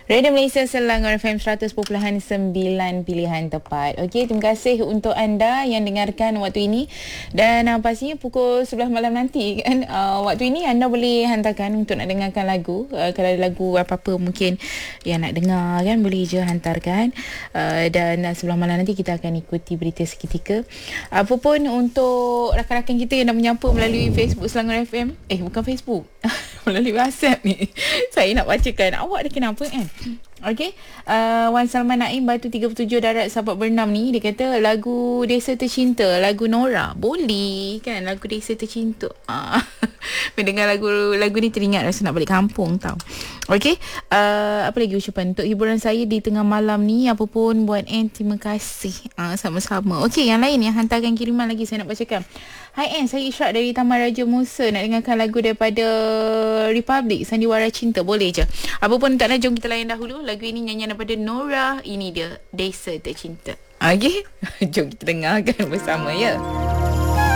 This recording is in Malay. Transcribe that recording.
Radio Malaysia Selangor FM 100.9 pilihan tepat. Okey, terima kasih untuk anda yang dengarkan waktu ini. Dan pastinya pukul 11 malam nanti kan, waktu ini anda boleh hantarkan untuk nak dengarkan lagu. Kalau ada lagu apa-apa mungkin yang nak dengar kan, boleh je hantarkan. Dan 11 malam nanti kita akan ikuti berita seketika. Apapun untuk rakan-rakan kita yang dah menyapa melalui Facebook Selangor FM. Bukan Facebook. Melalui WhatsApp ni. Saya nak bacakan. Awak ada kenapa kan? Okey, Wan Salman Naim Batu 37 Darat Sabak Bernam ni, dia kata lagu Desa Tercinta, lagu Nora. Boleh kan, lagu Desa Tercinta. Mendengar lagu ni teringat rasa nak balik kampung tau. Okey, apa lagi ucapan untuk hiburan saya di tengah malam ni? Apa pun buat terima kasih. Sama-sama. Okey, yang lain yang hantarkan kiriman lagi saya nak bacakan. Hai saya Ishraq dari Taman Raja Musa, nak dengarkan lagu daripada Republic, Sandiwara Cinta. Boleh je. Apa pun taklah, jom kita layan dahulu lagu ini, nyanyian daripada Nora. Ini dia, Desa Tercinta. Okey, jom kita dengarkan bersama ya.